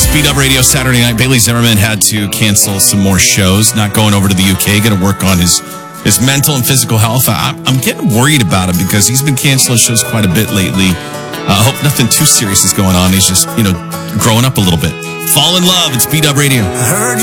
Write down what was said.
Beat Up Radio Saturday night. Bailey Zimmerman had to cancel some more shows, not going over to the UK, going to work on his mental and physical health. I'm getting worried about him because he's been canceling shows quite a bit lately. I hope nothing too serious is going on. He's just, growing up a little bit. Fall in love. It's Beat Up Radio.